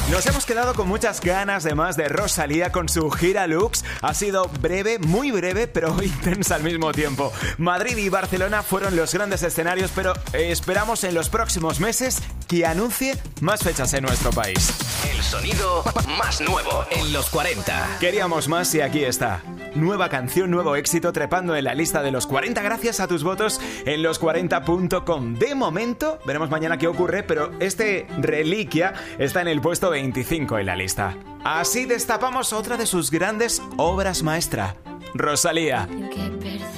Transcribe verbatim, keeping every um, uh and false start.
Nos hemos quedado con muchas ganas de más de Rosalía con su gira Lux. Ha sido breve, muy breve, pero intensa al mismo tiempo. Madrid y Barcelona fueron los grandes escenarios, pero esperamos en los próximos meses que anuncie más fechas en nuestro país. El sonido más nuevo en los cuarenta. Queríamos más y aquí está. Nueva canción, nuevo éxito, trepando en la lista de los cuarenta gracias a tus votos en los cuarenta punto com. De momento, veremos mañana qué ocurre, pero este Reliquia está en el puesto veinticinco en la lista. Así destapamos otra de sus grandes obras maestra, Rosalía.